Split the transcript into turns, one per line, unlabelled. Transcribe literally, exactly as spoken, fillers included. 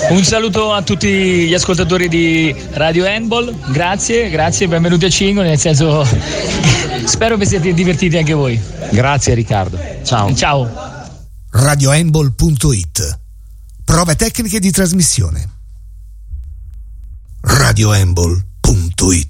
Un saluto a tutti gli ascoltatori di Radio Handball, grazie, grazie, benvenuti a Cingo, nel senso spero vi siate divertiti anche voi.
Grazie Riccardo, ciao.
Ciao.
radio handball punto it. Prove tecniche di trasmissione. radio handball punto it